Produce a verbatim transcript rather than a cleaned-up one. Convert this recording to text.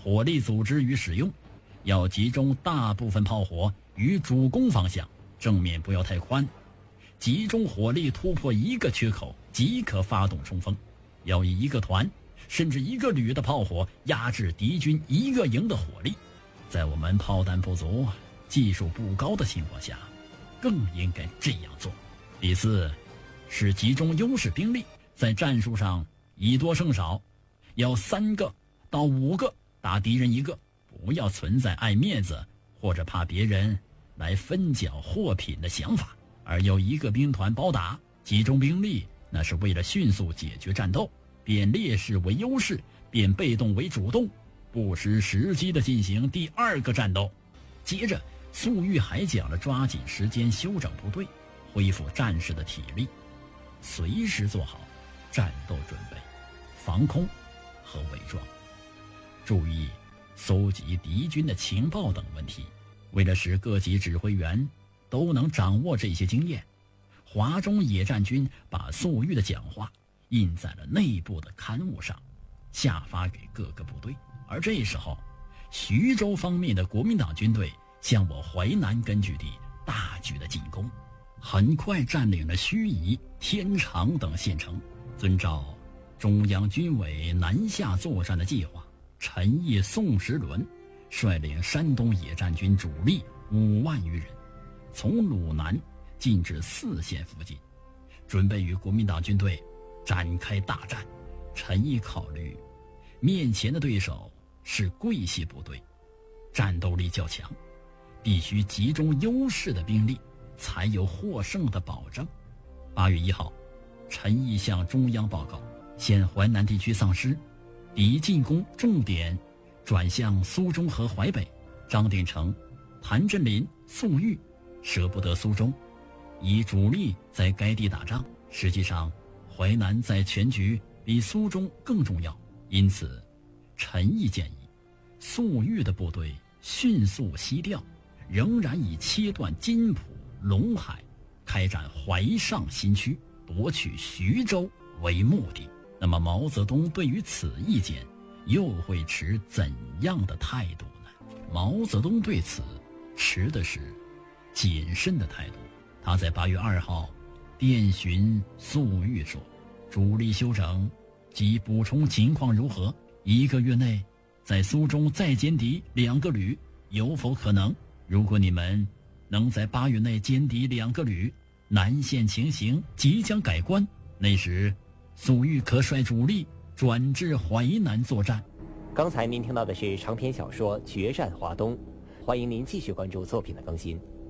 火力组织与使用，要集中大部分炮火于主攻方向，正面不要太宽，集中火力突破一个缺口即可发动冲锋，要以一个团甚至一个旅的炮火压制敌军一个营的火力。在我们炮弹不足、技术不高的情况下，更应该这样做。第四，是集中优势兵力，在战术上以多胜少，要三个到五个打敌人一个，不要存在爱面子或者怕别人来分缴货品的想法，而有一个兵团包打，集中兵力，那是为了迅速解决战斗，变劣势为优势，变被动为主动，不失时机地进行第二个战斗。接着粟裕还讲了抓紧时间休整部队，恢复战士的体力，随时做好战斗准备，防空和伪装，注意搜集敌军的情报等问题。为了使各级指挥员都能掌握这些经验，华中野战军把粟裕的讲话印在了内部的刊物上，下发给各个部队。而这时候，徐州方面的国民党军队向我淮南根据地大举的进攻，很快占领了盱眙、天长等县城。遵照中央军委南下作战的计划，陈毅、宋时轮率领山东野战军主力五万余人，从鲁南进至泗县附近，准备与国民党军队展开大战。陈毅考虑，面前的对手是桂系部队，战斗力较强，必须集中优势的兵力，才有获胜的保证。八月一号，陈毅向中央报告，现淮南地区丧失，敌进攻重点转向苏中和淮北。张定成、谭震林、粟裕舍不得苏中，以主力在该地打仗。实际上，淮南在全局比苏中更重要，因此陈毅建议粟裕的部队迅速西调，仍然以切断津浦、陇海，开展淮上新区，夺取徐州为目的。那么毛泽东对于此意见又会持怎样的态度呢？毛泽东对此持的是谨慎的态度。他在八月二号电询粟裕说，主力休整及补充情况如何？一个月内在苏中再歼敌两个旅有否可能？如果你们能在八月内歼敌两个旅，南线情形即将改观，那时粟裕可率主力转至淮南作战。 刚才您听到的是长篇小说《决战华东》，欢迎您继续关注作品的更新。